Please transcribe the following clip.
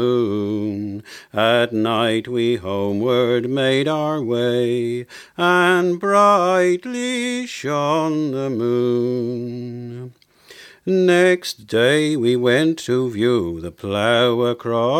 moon. At night we homeward made our way, and brightly shone the moon. Next day we went to view the plough across